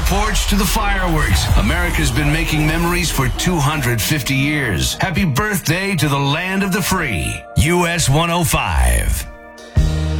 porch to the fireworks, America's been making memories for 250 years. Happy birthday to the land of the free. US 105.